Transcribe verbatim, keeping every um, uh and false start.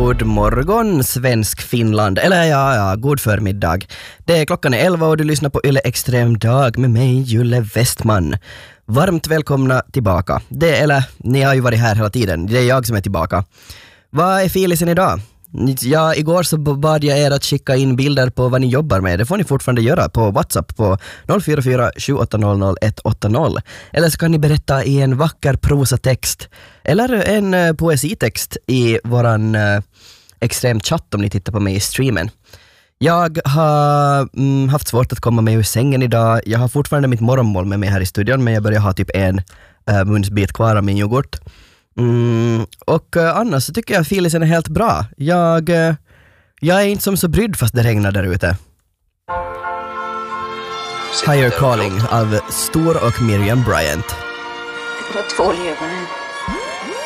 God morgon, svensk Finland. Eller ja, ja, god förmiddag. Det är klockan är elva och du lyssnar på Yle Extrem dag med mig, Julle Westman. Varmt välkomna tillbaka. Det, eller, ni har ju varit här hela tiden. Det är jag som är tillbaka. Vad är filisen idag? Ja, igår så bad jag er att skicka in bilder på vad ni jobbar med. Det får ni fortfarande göra på WhatsApp på noll fyra fyra sju åtta noll noll ett åtta noll. Eller så kan ni berätta i en vacker prosatext eller en uh, poesitext i våran uh, extrem chatt om ni tittar på mig i streamen. Jag har mm, haft svårt att komma mig ur sängen idag. Jag har fortfarande mitt morgonmål med mig här i studion, men jag börjar ha typ en uh, munsbit kvar av min yoghurt. Mm, och uh, annars så tycker jag att filisen är helt bra. Jag, uh, jag är inte som så brydd fast det regnar där ute. Higher Calling av Stor och Miriam Bryant. Det var två ögonen.